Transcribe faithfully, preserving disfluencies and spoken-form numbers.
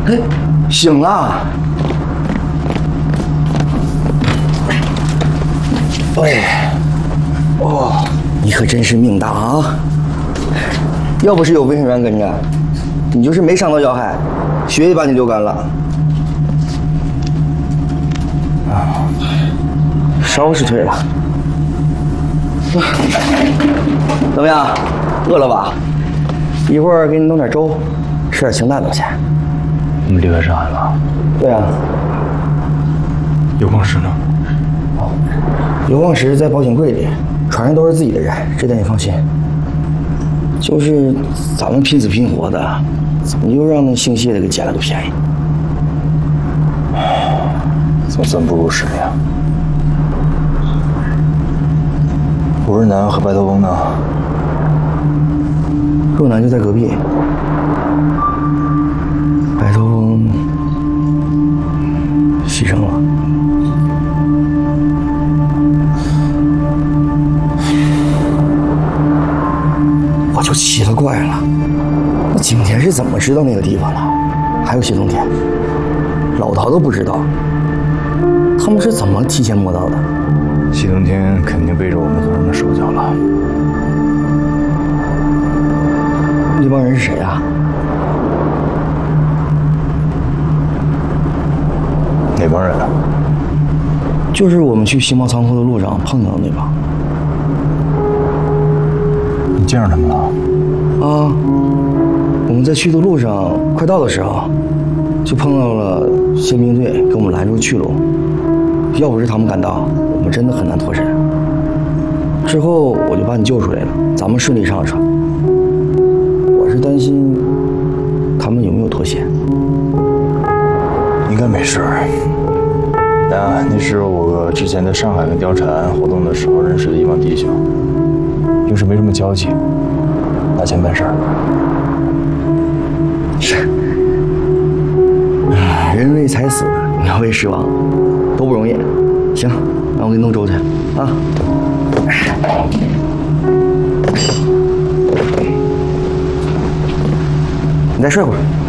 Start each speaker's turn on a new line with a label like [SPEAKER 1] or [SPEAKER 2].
[SPEAKER 1] 哎，醒了。哎，哦，你可真是命大啊！要不是有卫生员跟着，你就是没伤到要害，血也把你流干了。啊，烧是退了。怎么样？饿了吧？一会儿给你弄点粥，吃点清淡东西。
[SPEAKER 2] 你们离开上海了？
[SPEAKER 1] 对啊。
[SPEAKER 2] 有矿石呢？
[SPEAKER 1] 哦，有矿石在保险柜里，船上都是自己的人，这点你放心。就是咱们拼死拼活的，怎么就让那姓谢的给捡了个便宜？
[SPEAKER 2] 总算不辱使命。吴日南和白头翁呢？
[SPEAKER 1] 若南就在隔壁。白头翁牺牲了。我就奇了怪了，那景田是怎么知道那个地方的？还有谢冬天，老陶都不知道，他们是怎么提前摸到的？
[SPEAKER 2] 谢冬天肯定背着我们做什么手脚了。
[SPEAKER 1] 那帮人是谁啊？
[SPEAKER 2] 哪帮人啊？
[SPEAKER 1] 就是我们去新贸仓库的路上碰到的那帮。
[SPEAKER 2] 你见着他们了？
[SPEAKER 1] 啊，我们在去的路上，快到的时候，就碰到了宪兵队，给我们拦住去路。要不是他们赶到，我们真的很难脱身。之后我就把你救出来了，咱们顺利上了船。我是担心他们有没有脱险。
[SPEAKER 2] 应该没事。那那是我之前在上海跟貂蝉活动的时候认识的一帮弟兄，平时没什么交集，拿钱办事儿。
[SPEAKER 1] 是，人为财死，鸟为食亡，都不容易。行，那我给你弄粥去啊。你再睡会儿。